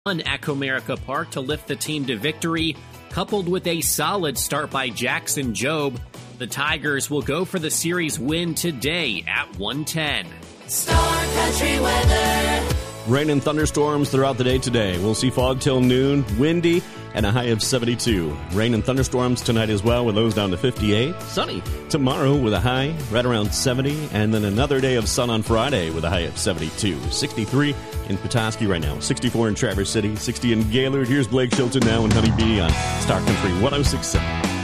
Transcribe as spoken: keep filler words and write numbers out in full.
at Comerica Park to lift the team to victory, coupled with a solid start by Jackson Jobe. The Tigers will go for the series win today at one ten. Star Country weather. Rain and thunderstorms throughout the day today. We'll see fog till noon, windy, and a high of seventy-two. Rain and thunderstorms tonight as well, with lows down to fifty-eight. Sunny tomorrow with a high right around seventy, and then another day of sun on Friday with a high of seventy-two. sixty-three in Petoskey right now, sixty-four in Traverse City, sixty in Gaylord. Here's Blake Shelton now and Honeybee on Star Country one oh six point seven.